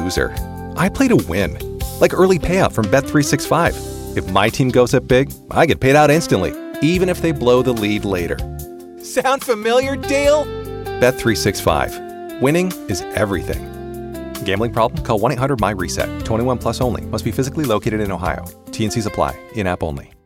loser. I play to win. Like early payout from Bet365. If my team goes up big, I get paid out instantly, even if they blow the lead later. Sound familiar, Dale? Bet365. Winning is everything. Gambling problem? Call 1-800-MY-RESET. 21 plus only. Must be physically located in Ohio. T&Cs apply. In-app only.